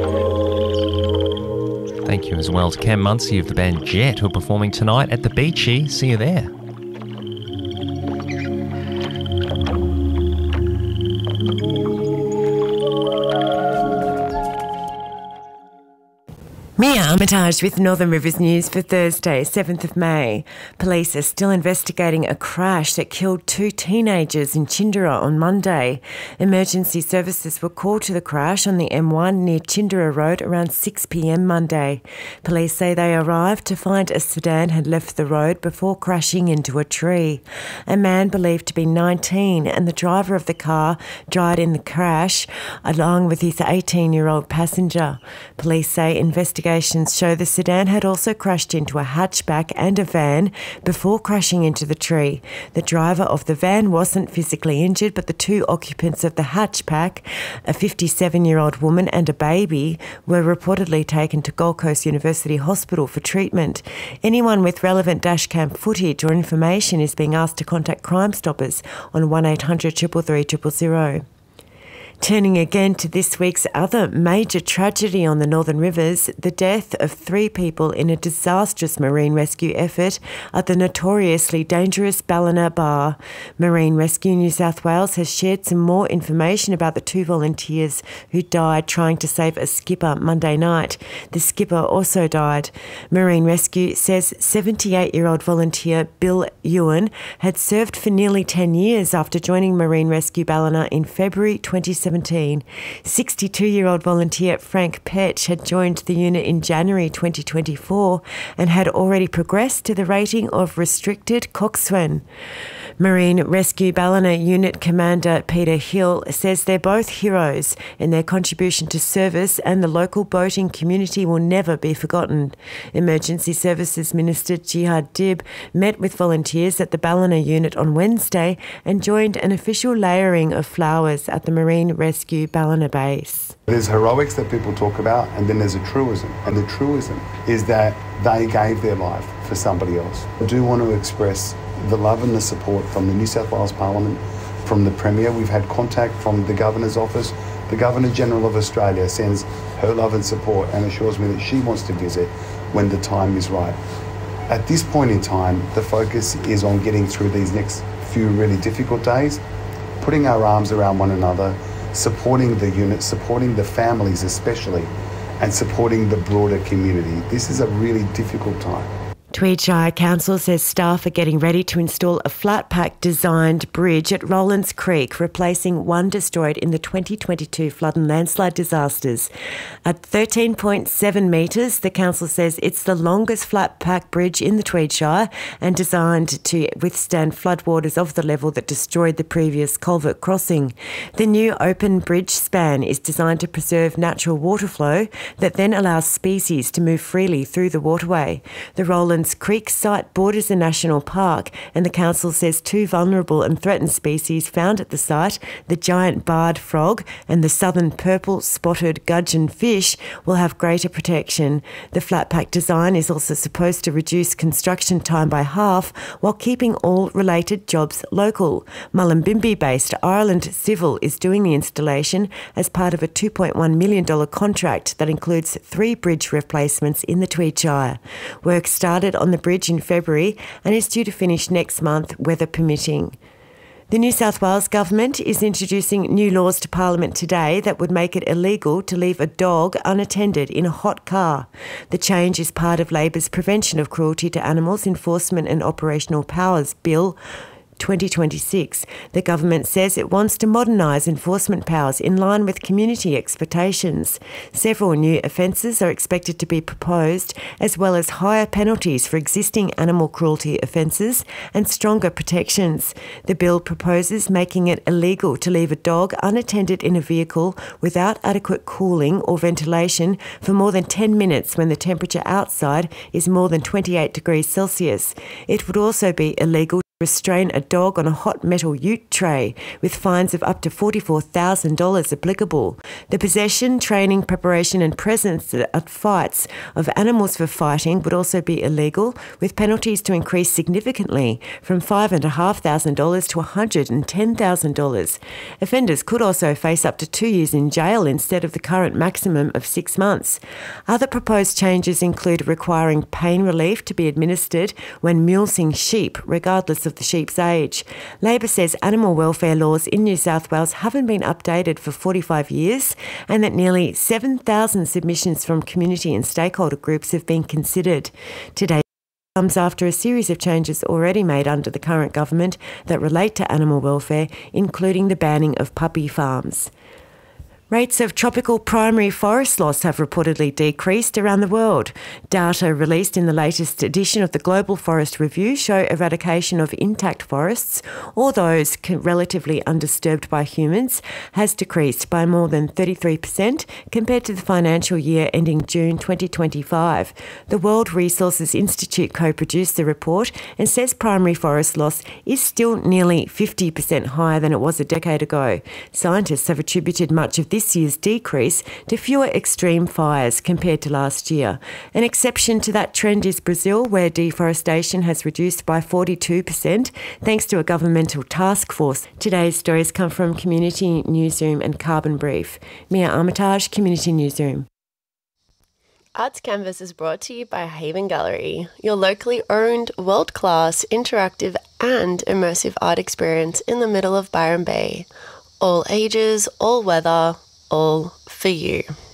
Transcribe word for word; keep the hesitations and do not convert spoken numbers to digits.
Thank you as well to Cam Muncie of the band Jet, who are performing tonight at the Beachy. See you there. Mia Armitage with Northern Rivers News for Thursday, seventh of May. Police are still investigating a crash that killed two teenagers in Chindera on Monday. Emergency services were called to the crash on the M one near Chindera Road around six p m Monday. Police say they arrived to find a sedan had left the road before crashing into a tree. A man believed to be nineteen and the driver of the car died in the crash, along with his eighteen-year-old passenger. Police say investigations show the sedan had also crashed into a hatchback and a van before crashing into the tree. The driver of the van wasn't physically injured, but the two occupants of the hatchback, a fifty-seven-year-old woman and a baby, were reportedly taken to Gold Coast University Hospital for treatment. Anyone with relevant dashcam footage or information is being asked to contact Crime Stoppers on one eight hundred three three three zero zero. Turning again to this week's other major tragedy on the Northern Rivers, the death of three people in a disastrous marine rescue effort at the notoriously dangerous Ballina Bar. Marine Rescue New South Wales has shared some more information about the two volunteers who died trying to save a skipper Monday night. The skipper also died. Marine Rescue says seventy-eight-year-old volunteer Bill Ewan had served for nearly ten years after joining Marine Rescue Ballina in February twenty seventeen. sixty-two-year-old volunteer Frank Petch had joined the unit in January twenty twenty-four and had already progressed to the rating of restricted coxswain. Marine Rescue Ballina Unit Commander Peter Hill says they're both heroes and their contribution to service and the local boating community will never be forgotten. Emergency Services Minister Jihad Dib met with volunteers at the Ballina unit on Wednesday and joined an official layering of flowers at the Marine Rescue Ballina base. There's heroics that people talk about and then there's a truism, and the truism is that they gave their life for somebody else. I do want to express the love and the support from the New South Wales Parliament, from the Premier. We've had contact from the Governor's office. The Governor-General of Australia sends her love and support and assures me that she wants to visit when the time is right. At this point in time, the focus is on getting through these next few really difficult days, putting our arms around one another, supporting the unit, supporting the families especially, and supporting the broader community. This is a really difficult time. Tweed Shire Council says staff are getting ready to install a flat-pack designed bridge at Rowlands Creek, replacing one destroyed in the twenty twenty-two flood and landslide disasters. At thirteen point seven metres, the council says it's the longest flat-pack bridge in the Tweed Shire and designed to withstand floodwaters of the level that destroyed the previous culvert crossing. The new open bridge span is designed to preserve natural water flow that then allows species to move freely through the waterway. The Rowlands Creek site borders a national park, and the council says two vulnerable and threatened species found at the site, the giant barred frog and the southern purple spotted gudgeon fish, will have greater protection. The flat-pack design is also supposed to reduce construction time by half while keeping all related jobs local. Mullumbimby-based Ireland Civil is doing the installation as part of a two point one million dollars contract that includes three bridge replacements in the Tweed Shire. Work started on the bridge in February and is due to finish next month, weather permitting. The New South Wales Government is introducing new laws to Parliament today that would make it illegal to leave a dog unattended in a hot car. The change is part of Labor's Prevention of Cruelty to Animals Enforcement and Operational Powers Bill twenty twenty-six. The government says it wants to modernise enforcement powers in line with community expectations. Several new offences are expected to be proposed, as well as higher penalties for existing animal cruelty offences and stronger protections. The bill proposes making it illegal to leave a dog unattended in a vehicle without adequate cooling or ventilation for more than ten minutes when the temperature outside is more than twenty-eight degrees Celsius. It would also be illegal restrain a dog on a hot metal ute tray, with fines of up to forty-four thousand dollars applicable. The possession, training, preparation and presence at fights of animals for fighting would also be illegal, with penalties to increase significantly from five thousand five hundred dollars to one hundred ten thousand dollars. Offenders could also face up to two years in jail instead of the current maximum of six months. Other proposed changes include requiring pain relief to be administered when mulesing sheep, regardless of the sheep's age. Labor says animal welfare laws in New South Wales haven't been updated for forty-five years, and that nearly seven thousand submissions from community and stakeholder groups have been considered. Today comes after a series of changes already made under the current government that relate to animal welfare, including the banning of puppy farms. Rates of tropical primary forest loss have reportedly decreased around the world. Data released in the latest edition of the Global Forest Review show eradication of intact forests, or those relatively undisturbed by humans, has decreased by more than thirty-three percent compared to the financial year ending June twenty twenty-five. The World Resources Institute co-produced the report and says primary forest loss is still nearly fifty percent higher than it was a decade ago. Scientists have attributed much of this This year's decrease to fewer extreme fires compared to last year. An exception to that trend is Brazil, where deforestation has reduced by forty-two percent thanks to a governmental task force. Today's stories come from Community Newsroom and Carbon Brief. Mia Armitage, Community Newsroom. Arts Canvas is brought to you by Haven Gallery, your locally owned, world-class, interactive and immersive art experience in the middle of Byron Bay. All ages, all weather, all for you.